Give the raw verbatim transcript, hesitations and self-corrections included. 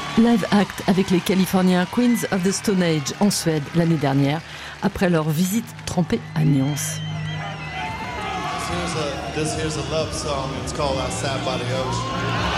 Live act avec les Californiens Queens of the Stone Age en Suède l'année dernière, après leur visite trempée à Nyons. This here's a, this here's a love song. It's called "I Sat by the Ocean."